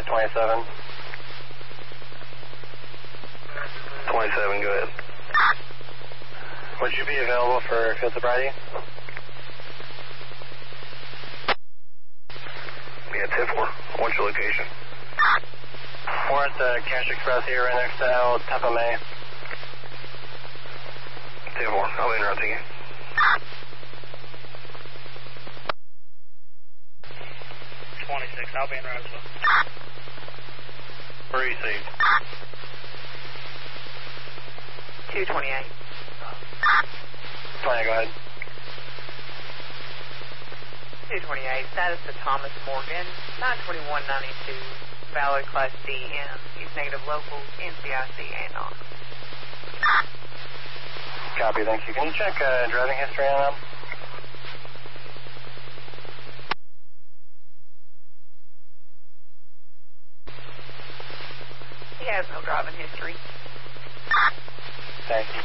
to 27. 27, go ahead. Would you be available for field sobriety? Yeah, 10-4. What's your location? We're at the Cash Express here right next to El Tepame. 10-4. I'll be interrupting you. 26. I'll be in Roseville. Received. 228. 20, go ahead. 228. Status to Thomas Morgan. 92192. Valid Class DM. Use negative locals, NCIC, and on. Copy, thank you. Can you check driving history on them? He has no driving history. Thank you.